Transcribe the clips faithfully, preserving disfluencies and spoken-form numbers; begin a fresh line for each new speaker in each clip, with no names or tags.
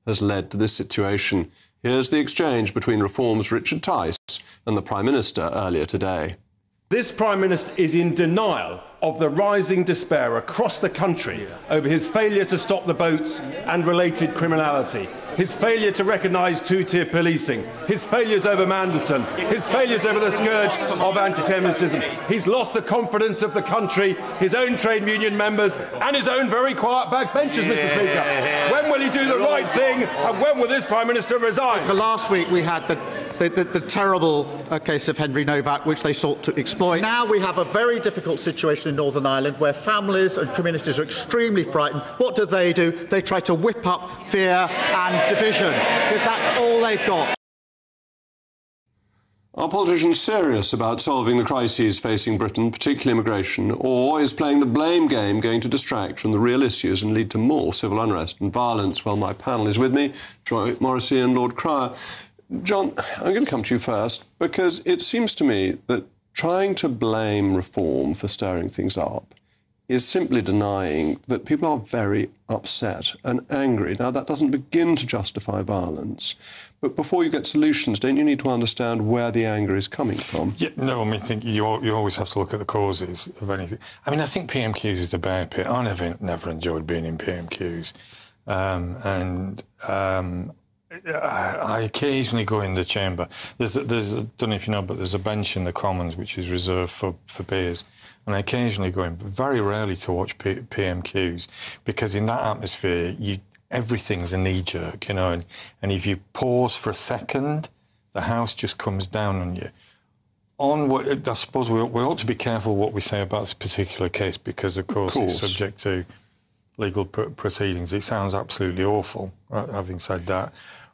has led to this situation. Here's the exchange between Reform's Richard Tice and the Prime Minister earlier today.
This Prime Minister is in denial of the rising despair across the country over his failure to stop the boats and related criminality, his failure to recognise two-tier policing, his failures over Mandelson, his failures over the scourge of anti-Semitism. He's lost the confidence of the country, his own trade union members and his own very quiet backbenchers, Mister Speaker. When will he do the right thing and when will this Prime Minister resign?
Last week we had the The, the, the terrible uh, case of Henry Novak, which they sought to exploit. Now we have a very difficult situation in Northern Ireland where families and communities are extremely frightened. What do they do? They try to whip up fear and division, because that's all they've got.
Are politicians serious about solving the crises facing Britain, particularly immigration, or is playing the blame game going to distract from the real issues and lead to more civil unrest and violence? Well, my panel is with me, Troy Morrissey and Lord Cryer. John, I'm going to come to you first, because it seems to me that trying to blame Reform for stirring things up is simply denying that people are very upset and angry. Now, that doesn't begin to justify violence, but before you get solutions, don't you need to understand where the anger is coming from?
Yeah, no, I mean, I think you, you always have to look at the causes of anything. I mean, I think P M Qs is the bear pit. I never, never enjoyed being in P M Qs. Um, and... Um, I occasionally go in the chamber. There's, there's, I don't know if you know, but there's a bench in the Commons which is reserved for, for peers. And I occasionally go in, but very rarely to watch P M Qs, because in that atmosphere, you, everything's a knee-jerk, you know, and, and if you pause for a second, the house just comes down on you. On what, I suppose we, we ought to be careful what we say about this particular case, because, of course, of course. it's subject to legal pr proceedings. It sounds absolutely awful, right, having said that.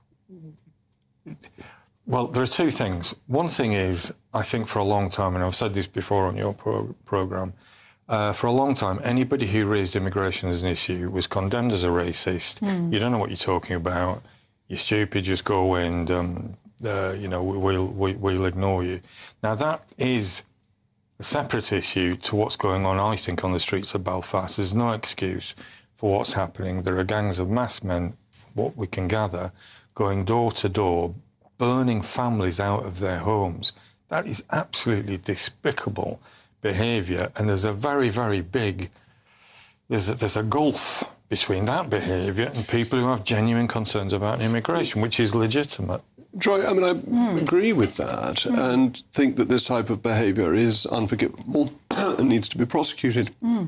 Well, there are two things. One thing is, I think for a long time, and I've said this before on your pro programme, uh, for a long time, anybody who raised immigration as an issue was condemned as a racist. Mm. You don't know what you're talking about. You're stupid, just go away and, um, uh, you know, we'll, we, we'll ignore you. Now, that is a separate issue to what's going on, I think, on the streets of Belfast. There's no excuse for what's happening. There are gangs of masked men, from what we can gather, going door to door, burning families out of their homes. That is absolutely despicable behaviour, and there's a very, very big... There's a, there's a gulf between that behaviour and people who have genuine concerns about immigration, which is legitimate.
Joy, I mean, I mm. agree with that mm. and think that this type of behaviour is unforgivable and needs to be prosecuted. Mm.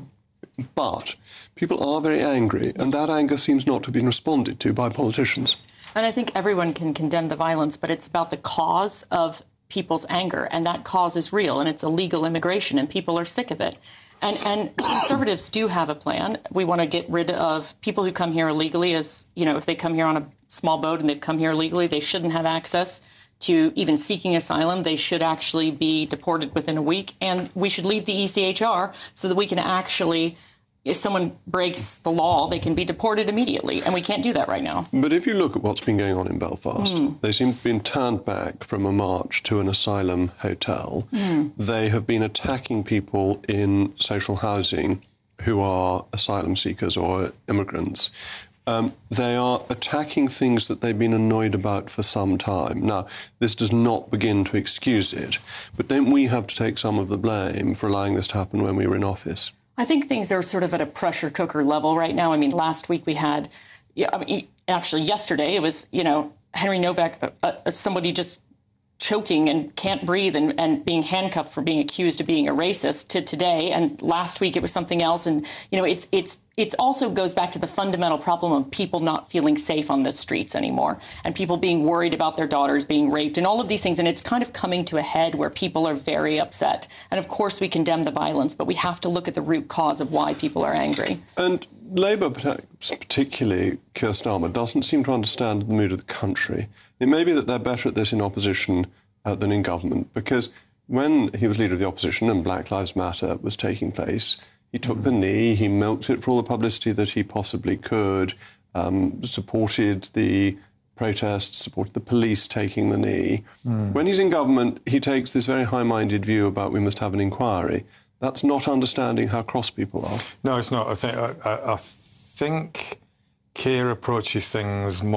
But people are very angry, and that anger seems not to have been responded to by politicians.
And I think everyone can condemn the violence, but it's about the cause of people's anger, and that cause is real, and it's illegal immigration, and people are sick of it. And, and Conservatives do have a plan. We want to get rid of people who come here illegally. As you know, if they come here on a small boat and they've come here illegally, they shouldn't have access to even seeking asylum. They should actually be deported within a week, and we should leave the E C H R so that we can actually, if someone breaks the law, they can be deported immediately, and we can't do that right now.
But if you look at what's been going on in Belfast, mm. they seem to have been turned back from a march to an asylum hotel. Mm. They have been attacking people in social housing who are asylum seekers or immigrants. Um, they are attacking things that they've been annoyed about for some time. Now, this does not begin to excuse it, but don't we have to take some of the blame for allowing this to happen when we were in office?
I think things are sort of at a pressure cooker level right now. I mean, last week we had, yeah, I mean, actually yesterday it was, you know, Henry Novak, uh, uh, somebody just choking and can't breathe and, and being handcuffed for being accused of being a racist, to today. And last week it was something else. And, you know, it's it's it's also goes back to the fundamental problem of people not feeling safe on the streets anymore, and people being worried about their daughters being raped and all of these things. And it's kind of coming to a head where people are very upset. And of course we condemn the violence, but we have to look at the root cause of why people are angry.
And Labour, particularly Keir Starmer, doesn't seem to understand the mood of the country. It may be that they're better at this in opposition uh, than in government, because when he was leader of the opposition and Black Lives Matter was taking place, he took mm. the knee, he milked it for all the publicity that he possibly could, um, supported the protests, supported the police taking the knee. Mm. When he's in government, he takes this very high-minded view about we must have an inquiry. That's not understanding how cross people are.
No, it's not. I think, I, I think Keir approaches things more